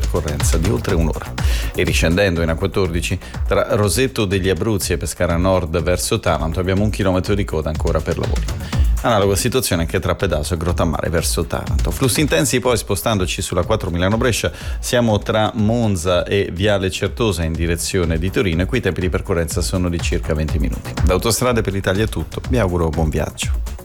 percorrenza di oltre un'ora. E riscendendo in A14 tra Rosetto degli Abruzzi e Pescara Nord verso Taranto abbiamo 1 chilometro di coda ancora per lavori. Analoga situazione anche tra Pedaso e Grottammare verso Taranto. Flussi intensi poi spostandoci sulla 4 Milano-Brescia, siamo tra Monza e Viale Certosa in direzione di Torino e qui i tempi di percorrenza sono di circa 20 minuti. Da Autostrade per l'Italia è tutto, vi auguro buon viaggio.